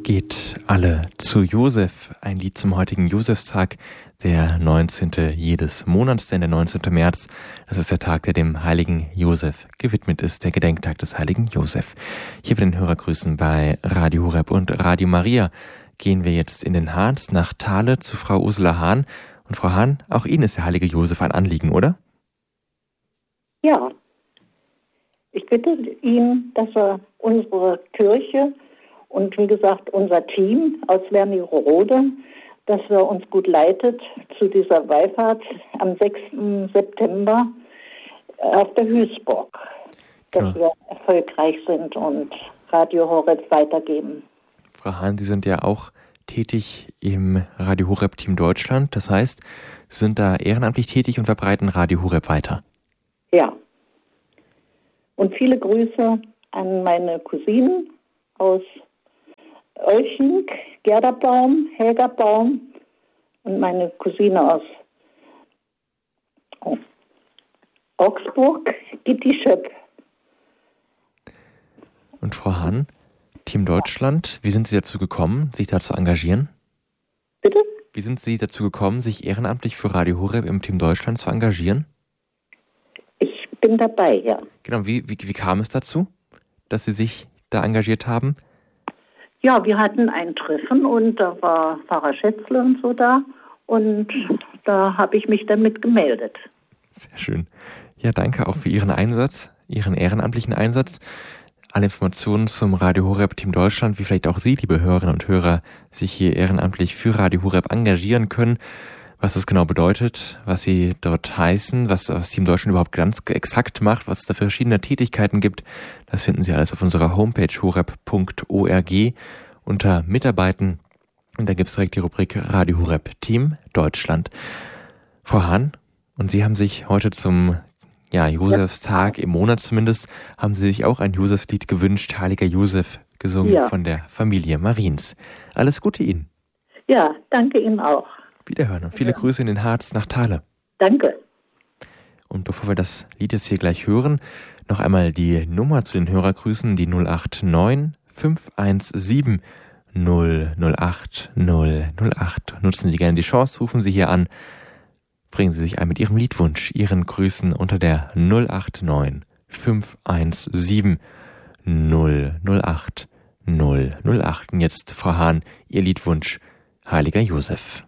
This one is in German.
geht alle zu Josef. Ein Lied zum heutigen Josefstag, der 19. jedes Monats, denn der 19. März, das ist der Tag, der dem heiligen Josef gewidmet ist, der Gedenktag des heiligen Josef. Hier bei den Hörergrüßen bei Radio Horeb und Radio Maria gehen wir jetzt in den Harz nach Thale zu Frau Ursula Hahn. Und Frau Hahn, auch Ihnen ist der heilige Josef ein Anliegen, oder? Ja. Ich bitte ihn, dass er unsere Kirche und wie gesagt unser Team aus Wernigerode, dass er uns gut leitet zu dieser Wallfahrt am 6. September auf der Hülsburg. Dass wir erfolgreich sind und Radio Horeb weitergeben. Frau Hahn, Sie sind ja auch tätig im Radio Horeb Team Deutschland. Das heißt, Sie sind da ehrenamtlich tätig und verbreiten Radio Horeb weiter. Ja. Und viele Grüße an meine Cousinen aus Olching, Gerda Baum, Helga Baum und meine Cousine aus Augsburg, Gitti Schöpp. Und Frau Hahn, Team Deutschland, wie sind Sie dazu gekommen, sich da zu engagieren? Bitte? Wie sind Sie dazu gekommen, sich ehrenamtlich für Radio Horeb im Team Deutschland zu engagieren? Ich bin dabei, ja. Genau, wie kam es dazu, dass Sie sich da engagiert haben? Ja, wir hatten ein Treffen und da war Pfarrer Schätzle und so da und da habe ich mich dann mit gemeldet. Sehr schön. Ja, danke auch für Ihren Einsatz, Ihren ehrenamtlichen Einsatz. Alle Informationen zum Radio Horeb Team Deutschland, wie vielleicht auch Sie, liebe Hörerinnen und Hörer, sich hier ehrenamtlich für Radio Horeb engagieren können, was das genau bedeutet, was Sie dort heißen, was Team Deutschland überhaupt ganz exakt macht, was es da für verschiedene Tätigkeiten gibt, das finden Sie alles auf unserer Homepage horeb.org unter Mitarbeiten. Und da gibt es direkt die Rubrik Radio Horeb Team Deutschland. Frau Hahn, und Sie haben sich heute zum Josefstag, im Monat zumindest, haben Sie sich auch ein Josefslied gewünscht, Heiliger Josef, gesungen von der Familie Mariens. Alles Gute Ihnen. Ja, danke Ihnen auch. Wiederhören und viele Grüße in den Harz nach Thale. Danke. Und bevor wir das Lied jetzt hier gleich hören, noch einmal die Nummer zu den Hörergrüßen, die 089 517 008 008. Nutzen Sie gerne die Chance, rufen Sie hier an, bringen Sie sich ein mit Ihrem Liedwunsch, Ihren Grüßen unter der 089 517 008 008. Und jetzt, Frau Hahn, Ihr Liedwunsch, Heiliger Josef.